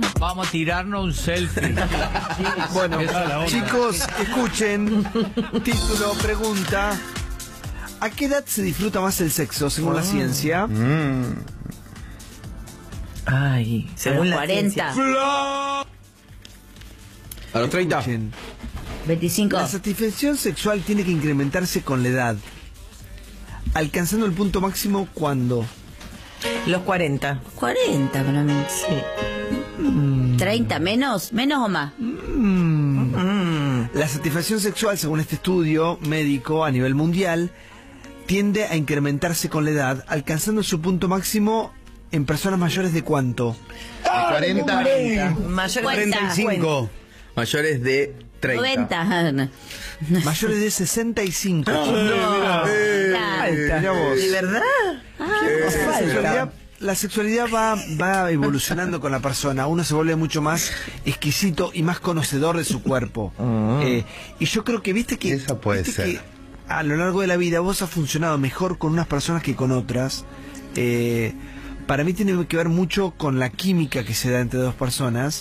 Vamos a tirarnos un selfie. Bueno, chicos, escuchen. Título, pregunta. ¿A qué edad se disfruta más el sexo, según la ciencia? Ay, según la 40. A los 30. Escuchen. 25. La satisfacción sexual tiene que incrementarse con la edad, alcanzando el punto máximo cuando... Los 40. 40 para mí. Sí. 30 menos o más. La satisfacción sexual, según este estudio médico a nivel mundial, tiende a incrementarse con la edad, alcanzando su punto máximo en personas mayores de ¿cuánto? De 40. Mayores de 35. Mayores de 30. 90. Mayores de 65. Alta. Mirá vos. ¿De verdad? La sexualidad va evolucionando con la persona. Uno se vuelve mucho más exquisito y más conocedor de su cuerpo. Y yo creo que viste que a lo largo de la vida vos has funcionado mejor con unas personas que con otras. Para mí tiene que ver mucho con la química que se da entre dos personas.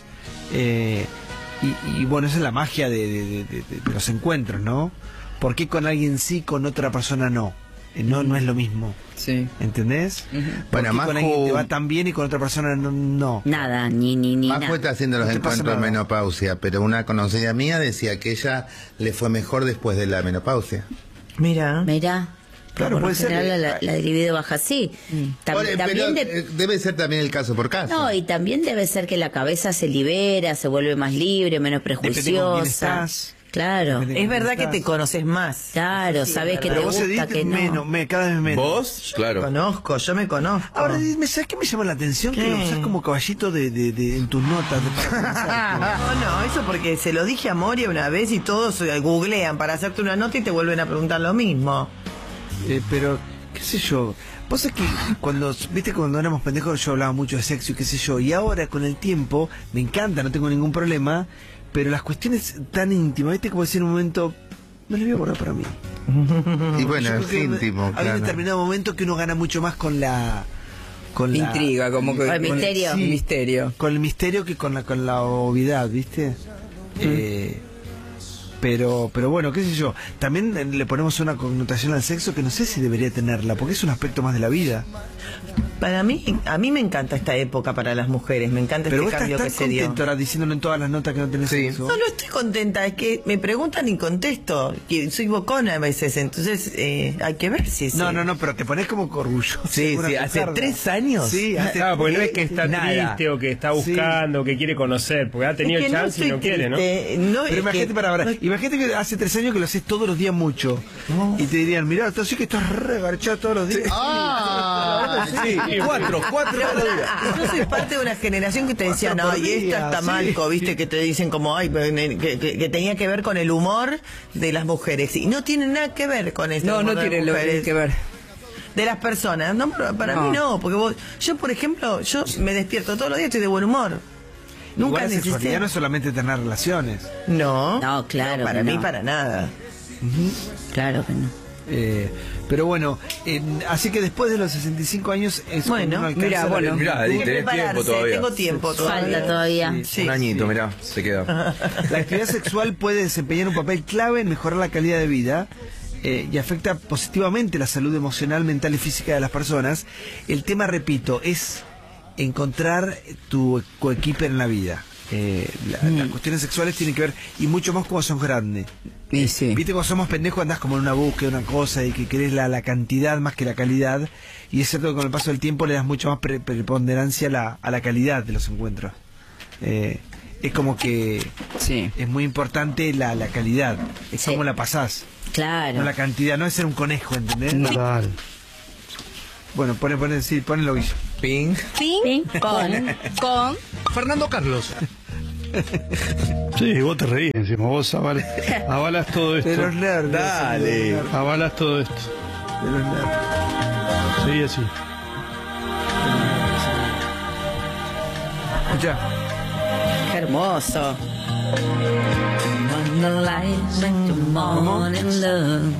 Y bueno, esa es la magia de los encuentros, ¿no? ¿Por qué con alguien sí, con otra persona no? No es lo mismo. Sí. ¿Entendés? Bueno, Porque con alguien te va tan bien y con otra persona no. Nada, ni Majo nada. está haciendo los No te pasa encuentros en nada. menopausia, pero una conocida mía decía que ella le fue mejor después de la menopausia. Mira. Mirá. Claro, Por puede lo ser. general la libido baja así. También Debe ser también el caso por caso. No, y también debe ser que la cabeza se libera, se vuelve más libre, menos Depende con quién prejuiciosa. estás. Claro. Depende. Es verdad que te conoces más. Claro, sabes que te Pero vos gusta, edit que no. cada vez menos. ¿Vos? Claro. Conozco, yo me conozco. Ahora, ¿sabes qué me llama la atención? Que lo usás como caballito en tus notas. No, eso porque se lo dije a Moria una vez y todos googlean para hacerte una nota y te vuelven a preguntar lo mismo. Pero, qué sé yo. Vos sabés que cuando éramos pendejos yo hablaba mucho de sexo y qué sé yo. Y ahora con el tiempo, me encanta, no tengo ningún problema. Pero las cuestiones tan íntimas, ¿viste? Como decir en un momento, no le voy a guardar para mí. Y bueno, Yo es creo que íntimo, hay un claro. determinado momento que uno gana mucho más con la Intriga, como que... Con el misterio. Sí, Misterio. con el misterio que con la obviedad, ¿viste? Pero bueno, qué sé yo. También le ponemos una connotación al sexo que no sé si debería tenerla, porque es un aspecto más de la vida. Para mí, a mí me encanta esta época para las mujeres, me encanta Pero este vos cambio estás que tan se dio. contento ahora diciéndolo en todas las notas que no tenés sexo. No estoy contenta, es que me preguntan y contesto, que soy bocona a veces, entonces hay que ver si No, pero te pones como orgulloso. Sí, hace 3 años. Sí, Claro, porque no es que está Nada. triste o que está buscando, que quiere conocer, porque ha tenido Es que no chance y no estoy quiere, ¿no? triste, no, Pero es imagínate que- imagínate que hace 3 años que lo haces todos los días mucho. Y te dirían, mirá, así que estás regarchado todos los días. Sí, 4 cada día. Yo soy parte de una generación que te decían, Cuatro por ay, esta día, está sí. mal, viste, que te dicen como, ay, que tenía que ver con el humor de las mujeres. Y no tiene nada que ver con esto. No, no tiene que ver. De las personas. No, para mí no, porque yo, por ejemplo, yo me despierto todos los días, estoy de buen humor. Igual Nunca la necesité. sexualidad no es solamente tener relaciones. No. No, claro para que mí, no. para nada. Claro que no. Pero bueno, así que después de los 65 años es Bueno, cuando uno alcanza mira, la bueno. plenitud. Mirá, Hay que tenés tiempo prepararse, todavía. tengo tiempo todavía. Falta todavía. Sí. Un añito, mirá, se queda. La actividad sexual puede desempeñar un papel clave en mejorar la calidad de vida y afecta positivamente la salud emocional, mental y física de las personas. El tema, repito, es encontrar tu coequiper en la vida. Las cuestiones sexuales tienen que ver, y mucho más cuando son grandes. Y sí. Viste, cuando somos pendejos andás como en una búsqueda, una cosa, y que querés la cantidad más que la calidad. Y es cierto que con el paso del tiempo le das mucho más preponderancia a la calidad de los encuentros. Es como que Sí. es muy importante la calidad. Es Sí. como la pasás, Claro. no la cantidad. No es ser un conejo, ¿entendés? Total. Bueno, ponelo, Guillo. Ping. Ping con Fernando Carlos. Sí, vos te reís encima, vos avalas todo esto. De los nerds. Dale. Avalas todo esto. De los nerds. Sí, así. Escuchá. Qué hermoso. When the lights make the morning love.